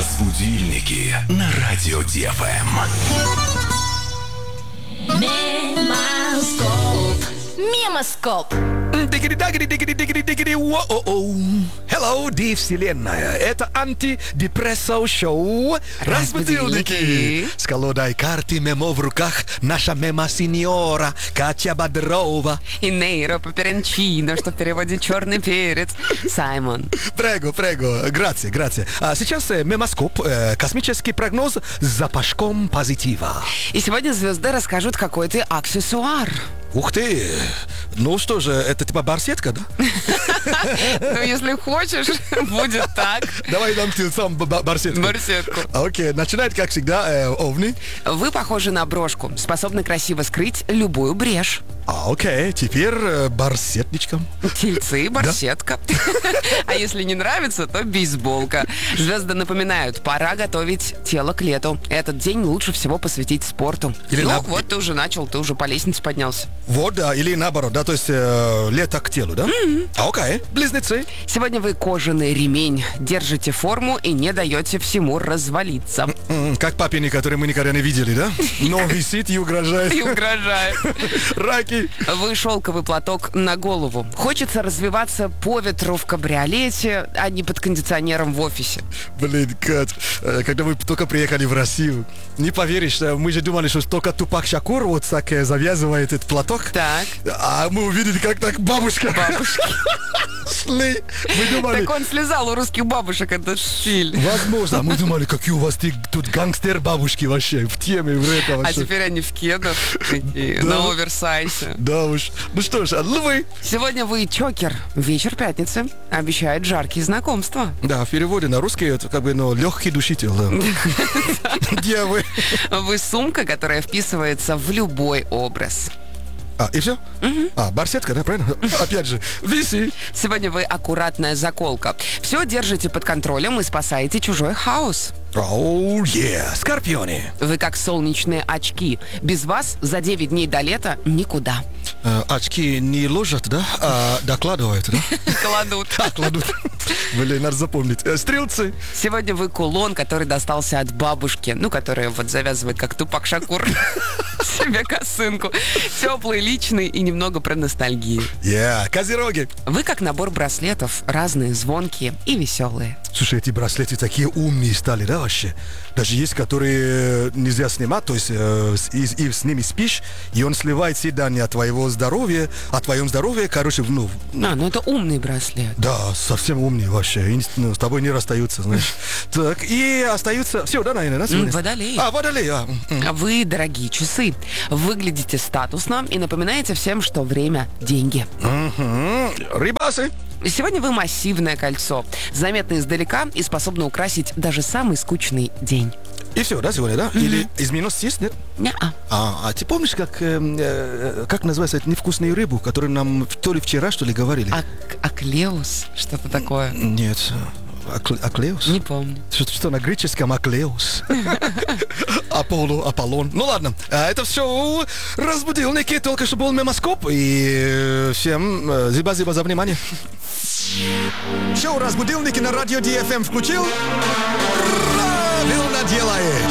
Разбудильники на радио ДФМ. Мемоскоп. Дигери-дагери-дигери-дигери-дигери. Hello, Ди-вселенная. Это антидепрессо-шоу «Разбудильники». С колодой карты мемо в руках наша мема-синьора Катя Бодрова. И Нейро Паперончино, что в переводе «черный перец», Саймон. Прего. Грация. А сейчас мемоскоп, космический прогноз с запашком позитива. И сегодня звезды расскажут, какой ты аксессуар. Ух ты! Ну что же, это типа барсетка, да? Ну, если хочешь, будет так. Давай дам тебе сам барсетку. Барсетку. Окей, начинает, как всегда, Овни. Вы похожи на брошку, способны красиво скрыть любую брешь. Окей, теперь барсетничком. Тельцы, барсетка. А если не нравится, то бейсболка. Звезды напоминают, пора готовить тело к лету. Этот день лучше всего посвятить спорту. Вот ты уже начал, ты уже по лестнице поднялся. Вот, да, или наоборот, да, то есть лето к телу, да? Окей, близнецы. Сегодня вы кожаный ремень, держите форму и не даете всему развалиться. Как папины, которые мы никогда не видели, да? Но висит и угрожает. И угрожает. Раки. Вы шелковый платок на голову. Хочется развиваться по ветру в кабриолете, а не под кондиционером в офисе. Блин, Кат, когда мы только приехали в Россию, не поверишь, мы же думали, что только Тупак Шакур вот так завязывает этот платок. Так. А мы увидели, как так бабушки шли. Мы думали... Так он слезал у русских бабушек этот штиль. Возможно. Мы думали, какие у вас тут гангстер бабушки вообще в теме, в рэпе вообще. А теперь они в кедах такие, на оверсайзе. Да уж. Ну что ж, львы. Сегодня вы чокер. Вечер пятницы. Обещает жаркие знакомства. Да, в переводе на русский это как бы, легкий душитель. Девы. Вы сумка, которая вписывается в любой образ. И все? Барсетка, да, правильно? Опять же, виси. Сегодня вы аккуратная заколка. Все держите под контролем и спасаете чужой хаос. Скорпионы. Вы как солнечные очки. Без вас за 9 дней до лета никуда. Очки не ложат, да? А докладывают, да? Кладут. Кладут. Блин, надо запомнить. Стрелцы. Сегодня вы кулон, который достался от бабушки. Которая вот завязывает, как Тупак Шакур, себе косынку. Теплый, личный и немного про ностальгию. Козероги. Вы как набор браслетов. Разные, звонкие и веселые. Слушай, эти браслеты такие умные стали, да, вообще? Даже есть, которые нельзя снимать, то есть и с ними спишь, и он сливает все данные о твоем здоровье, короче, это умный браслет. Да, совсем умный вообще, с тобой не расстаются, знаешь. Так, и остаются, все, да, наверное, да? Водолей. Водолей, Вы дорогие часы, выглядите статусно и напоминаете всем, что время – деньги. Рыбасы. Сегодня вы массивное кольцо, заметно издалека и способны украсить даже самый скучный день. И все, да, сегодня, да? Или из минус есть, нет? Не-а. А ты помнишь, как называется эту невкусную рыбу, которую нам то ли вчера, что ли, говорили? Аклеус? Что-то такое? Нет. Аклеус? Не помню. Что на греческом Аклеус? Аполлон. Ну ладно, это все разбудилники, только что был мемоскоп. И всем зиба-зиба за внимание. Шоу «Разбудилники» на радио ДФМ включил? Правильно делаешь!